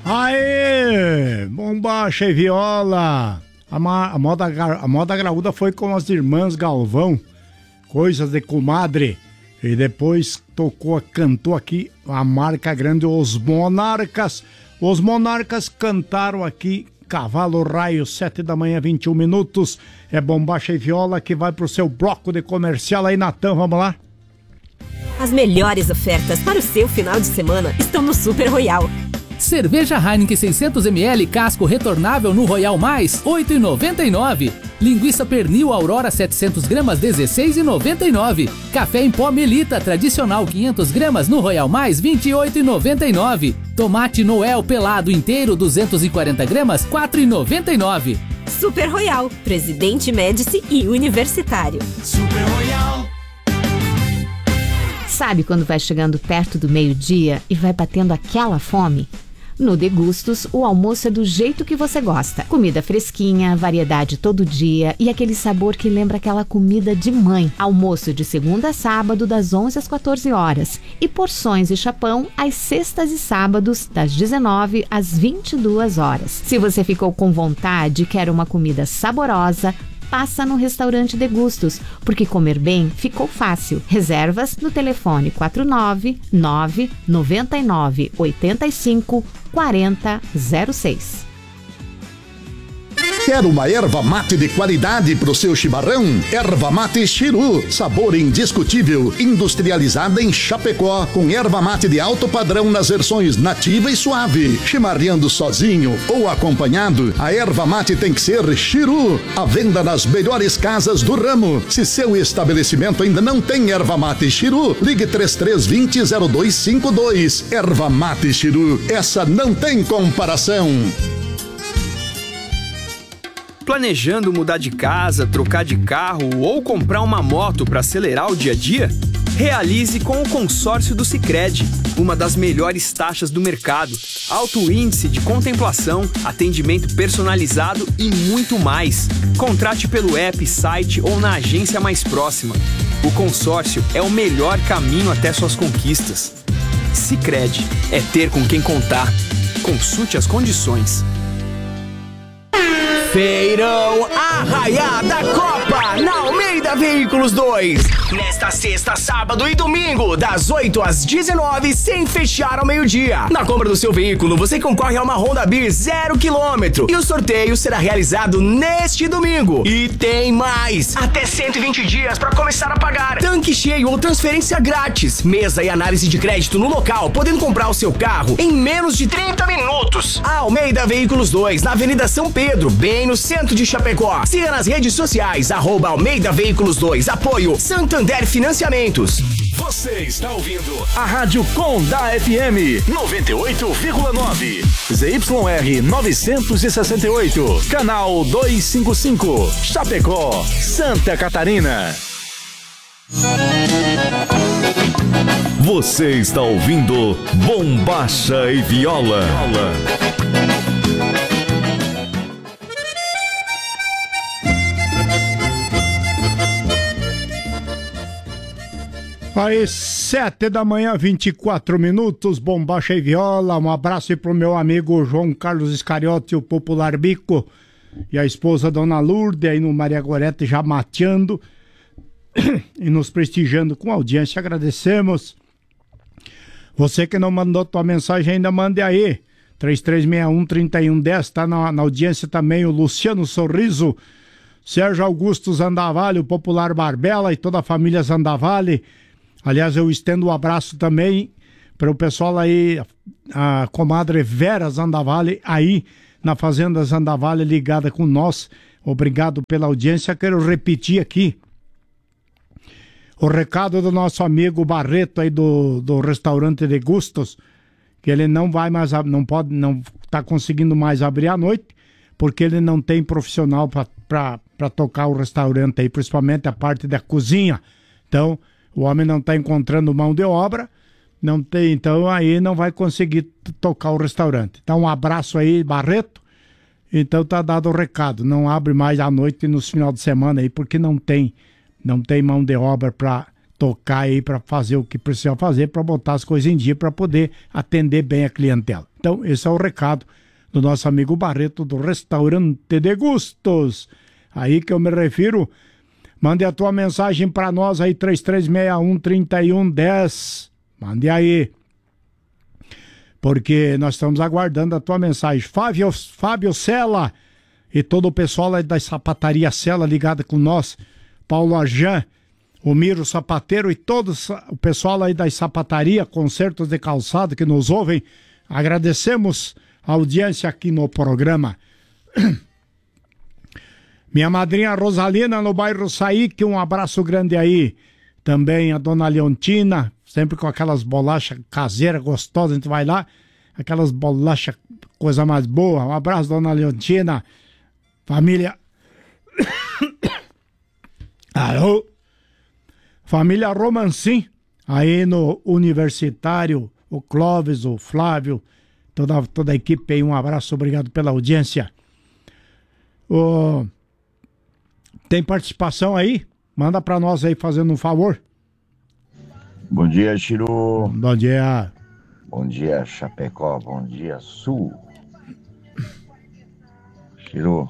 Aê! Bombacha e viola! A moda graúda foi com as irmãs Galvão, Coisas de Comadre. E depois cantou aqui a marca grande, Os Monarcas. Os Monarcas cantaram aqui Cavalo Raio, 7 da manhã, 21 minutos. É Bombacha e Viola que vai pro seu bloco de comercial aí, Natan, vamos lá? As melhores ofertas para o seu final de semana estão no Super Royal. Cerveja Heineken 600ml casco retornável no Royal Mais, R$ 8,99. Linguiça pernil Aurora 700 gramas, R$ 16,99. Café em pó Melita tradicional 500 gramas no Royal Mais, R$ 28,99. Tomate Noel pelado inteiro 240 gramas, R$ 4,99. Super Royal, Presidente Médici e Universitário. Super Royal. Sabe quando vai chegando perto do meio-dia e vai batendo aquela fome? No Degustos, o almoço é do jeito que você gosta. Comida fresquinha, variedade todo dia e aquele sabor que lembra aquela comida de mãe. Almoço de segunda a sábado, das 11 às 14 horas. E porções e chapão às sextas e sábados, das 19 às 22 horas. Se você ficou com vontade e quer uma comida saborosa, passa no Restaurante Degustos, porque comer bem ficou fácil. Reservas no telefone 499-9985-4006. Quer uma erva mate de qualidade pro seu chimarrão? Erva mate Chiru, sabor indiscutível, industrializada em Chapecó, com erva mate de alto padrão nas versões nativa e suave. Chimarreando sozinho ou acompanhado, a erva mate tem que ser Chiru, à venda nas melhores casas do ramo. Se seu estabelecimento ainda não tem erva mate Chiru, ligue 3320-0252. Erva mate Chiru, essa não tem comparação. Planejando mudar de casa, trocar de carro ou comprar uma moto para acelerar o dia a dia? Realize com o consórcio do Sicredi, uma das melhores taxas do mercado, alto índice de contemplação, atendimento personalizado e muito mais. Contrate pelo app, site ou na agência mais próxima. O consórcio é o melhor caminho até suas conquistas. Sicredi, é ter com quem contar. Consulte as condições. Feirão Arraiá da Copa na Almeida Veículos 2. Nesta sexta, sábado e domingo, das 8 às 19, sem fechar ao meio-dia. Na compra do seu veículo, você concorre a uma Honda Bis 0 km. E o sorteio será realizado neste domingo. E tem mais! Até 120 dias para começar a pagar. Tanque cheio ou transferência grátis. Mesa e análise de crédito no local, podendo comprar o seu carro em menos de 30 minutos. A Almeida Veículos 2, na Avenida São Pedro, bem no centro de Chapecó. Siga nas redes sociais, @Almeida Veículos 2. Apoio Santander Financiamentos. Você está ouvindo a Rádio Com da FM 98,9. ZYR 968. Canal 255. Chapecó, Santa Catarina. Você está ouvindo Bombacha e Viola. Aí, 7 da manhã, 24 minutos, Bombacha e Viola. Um abraço aí pro meu amigo João Carlos Iscariote, o Popular Bico, e a esposa Dona Lourdes, aí no Maria Gorete já mateando e nos prestigiando com audiência. Agradecemos. Você que não mandou tua mensagem ainda, mande aí. 3361-3110, tá na audiência também o Luciano Sorriso, Sérgio Augusto Zandavalli, o Popular Barbela e toda a família Zandavalli. Aliás, eu estendo um abraço também para o pessoal aí, a comadre Vera Zandavalli, aí na Fazenda Zandavalli, ligada com nós. Obrigado pela audiência. Quero repetir aqui o recado do nosso amigo Barreto aí do restaurante Degustos, que ele não vai mais, não está conseguindo mais abrir à noite, porque ele não tem profissional para tocar o restaurante aí, principalmente a parte da cozinha. Então, o homem não está encontrando mão de obra, não tem, então aí não vai conseguir tocar o restaurante. Então, um abraço aí, Barreto. Então tá dado o recado, não abre mais à noite e nos final de semana aí, porque não tem mão de obra para tocar aí, para fazer o que precisa fazer, para botar as coisas em dia, para poder atender bem a clientela. Então, esse é o recado do nosso amigo Barreto, do Restaurante de Gustos. Aí que eu me refiro. Mande a tua mensagem para nós aí, 3361-3110. Mande aí. Porque nós estamos aguardando a tua mensagem. Fábio Sela e todo o pessoal aí da Sapataria Sela ligado com nós. Paulo Arjan, o Miro Sapateiro e todo o pessoal aí da Sapataria, Concertos de Calçado que nos ouvem. Agradecemos a audiência aqui no programa. Minha madrinha Rosalina no bairro Saíque, um abraço grande aí. Também a dona Leontina, sempre com aquelas bolachas caseiras gostosas, a gente vai lá, aquelas bolachas, coisa mais boa. Um abraço, dona Leontina. Família... Alô? Família Romancim, aí no Universitário, o Clóvis, o Flávio, toda a equipe aí, um abraço, obrigado pela audiência. Tem participação aí? Manda pra nós aí, fazendo um favor. Bom dia, Chiru. Bom dia. Bom dia, Chapecó. Bom dia, Sul. Chiru,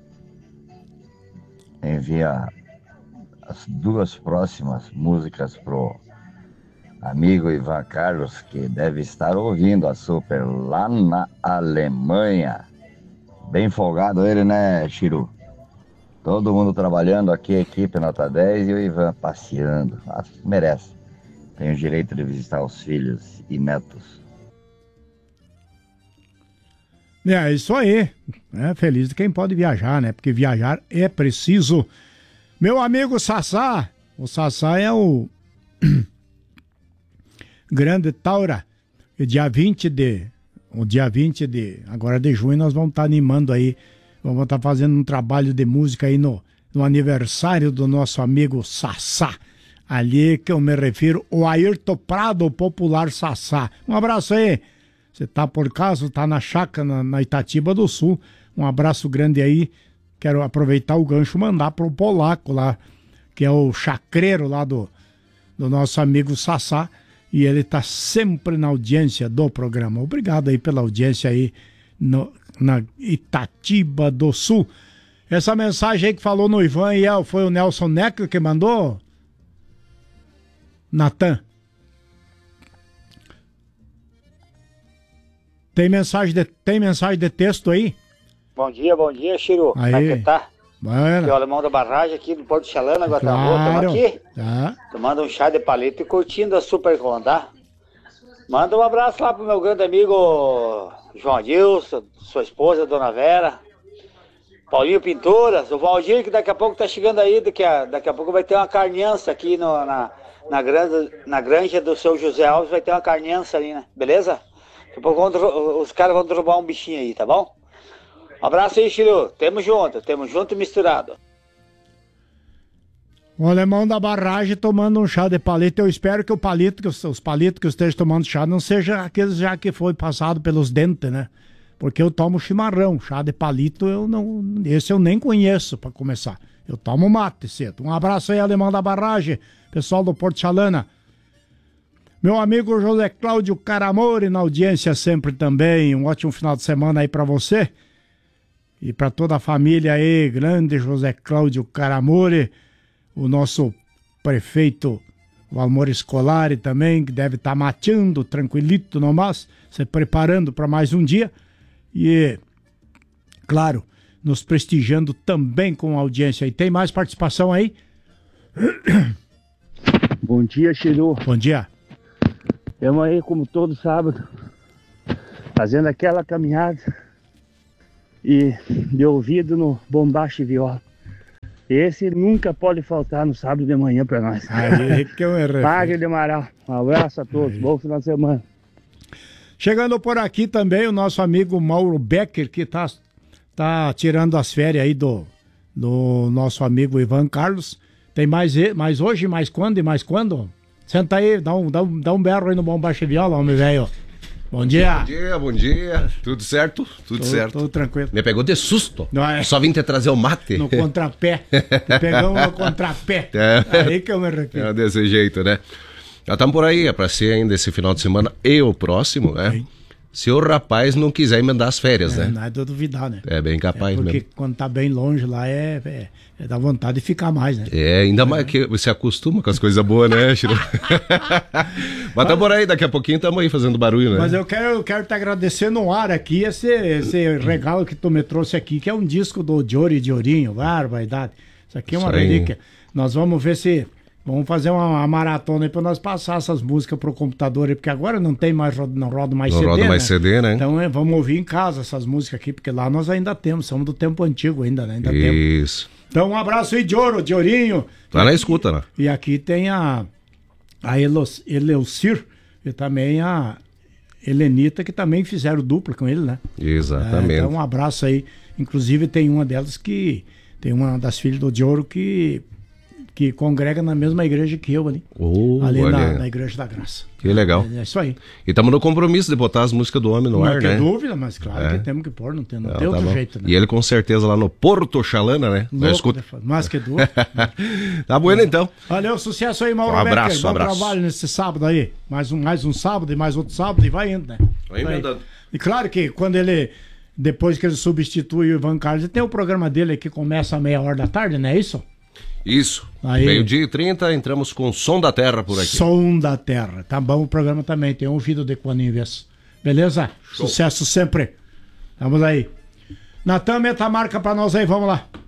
envia as duas próximas músicas pro amigo Ivan Carlos, que deve estar ouvindo a Super lá na Alemanha. Bem folgado ele, né, Chiru? Todo mundo trabalhando aqui, a equipe nota 10 e o Ivan passeando. Merece. Tem o direito de visitar os filhos e netos. É isso aí. É feliz de quem pode viajar, né? Porque viajar é preciso. Meu amigo Sassá. O Sassá é o grande Taura. O dia 20 de agora de junho nós vamos estar animando aí. Vamos estar fazendo um trabalho de música aí no aniversário do nosso amigo Sassá. Ali que eu me refiro, o Ayrton Prado, o popular Sassá. Um abraço aí. Você tá por caso, tá na chácara, na Itatiba do Sul. Um abraço grande aí. Quero aproveitar o gancho e mandar pro polaco lá, que é o chacreiro lá do nosso amigo Sassá. E ele tá sempre na audiência do programa. Obrigado aí pela audiência aí na Itatiba do Sul. Essa mensagem aí que falou no Ivan e foi o Nelson Necker que mandou? Natan. Tem mensagem de texto aí? Bom dia, Chiru. Aí. Como é que tá? Bueno. Aqui é o alemão da barragem aqui do Porto Chalana, Guatambu. Estamos aqui, tomando um chá de palito e curtindo a Super Honda. Manda um abraço lá pro meu grande amigo João Adilson, sua esposa, Dona Vera, Paulinho Pinturas, o Valdir, que daqui a pouco tá chegando aí, daqui a pouco vai ter uma carniça aqui na granja do seu José Alves, vai ter uma carniça ali, né? Beleza? Daqui a pouco os caras vão derrubar um bichinho aí, tá bom? Um abraço aí, Chiru. Tamo junto e misturado. O alemão da barragem tomando um chá de palito. Eu espero que os palitos que eu esteja tomando chá não seja aqueles já que foi passado pelos dentes, né? Porque eu tomo chimarrão, chá de palito esse eu nem conheço para começar. Eu tomo mate cedo. Um abraço aí, alemão da barragem, pessoal do Porto Chalana. Meu amigo José Cláudio Caramore na audiência sempre também. Um ótimo final de semana aí para você e para toda a família aí, grande José Cláudio Caramore. O nosso prefeito Valmor Scolari também, que deve estar mateando, tranquilito nomás, se preparando para mais um dia. E, claro, nos prestigiando também com a audiência. E tem mais participação aí? Bom dia, Chiru. Bom dia. Estamos aí, como todo sábado, fazendo aquela caminhada e de ouvido no bombacho e viola. Esse nunca pode faltar no sábado de manhã para nós. Aí que eu errei. Magre de Amaral. Um abraço a todos. Aí. Bom final de semana. Chegando por aqui também o nosso amigo Mauro Becker, que tá tirando as férias aí do nosso amigo Ivan Carlos. Tem mais hoje, mais quando e mais quando? Senta aí, dá um berro aí no bombacho e viola, homem velho. Bom dia. Bom dia. Tudo certo? Tudo certo. Tudo tranquilo. Me pegou de susto. Não é? Só vim te trazer o mate. No contrapé. Pegamos no contrapé. Aí que eu me arrependo. É desse jeito, né? Já estamos por aí, é pra ser ainda esse final de semana e o próximo, né? Se o rapaz não quiser emendar as férias, né? Não é de duvidar, né? É bem capaz porque mesmo. Quando tá bem longe lá, dá vontade de ficar mais, né? Ainda mais que você acostuma com as coisas boas, né, Chiru? Mas tamo aí, daqui a pouquinho tamo aí fazendo barulho, né? Mas eu quero te agradecer no ar aqui, esse regalo que tu me trouxe aqui, que é um disco do Diori Diorinho, barbaridade. Isso aqui é uma relíquia. Nós vamos ver se... Vamos fazer uma maratona aí pra nós passar essas músicas pro computador aí, porque agora não tem mais, não roda mais CD, roda mais CD, né? Então vamos ouvir em casa essas músicas aqui, porque lá nós ainda temos, somos do tempo antigo ainda, né? Isso. Então um abraço aí, Diorinho. Tá na escuta, né? E aqui tem a Eleucir e também a Helenita, que também fizeram dupla com ele, né? Exatamente. Então um abraço aí. Inclusive tem uma delas que... Tem uma das filhas do Dioro que congrega na mesma igreja que eu ali. Ali na Igreja da Graça. Que legal. É isso aí. E estamos no compromisso de botar as músicas do homem no ar, né? Não tem dúvida, mas claro que temos que pôr, não tem outro jeito, né? E ele com certeza lá no Porto Chalana, né? Mas que dúvida. Tá bueno então. Valeu, sucesso aí, Mauro Becker. Abraço. Bom trabalho nesse sábado aí. Mais um sábado e mais outro sábado e vai indo, né? Vai emendando. E claro que quando depois que ele substitui o Ivan Carlos, tem o programa dele que começa às 13h da tarde, não é isso? Isso. Aí, 12h30, entramos com Som da Terra por aqui. Som da Terra. Tá bom o programa também. Tem ouvido de Quaninves. Beleza? Show. Sucesso sempre. Vamos aí. Natan, meta a marca pra nós aí. Vamos lá.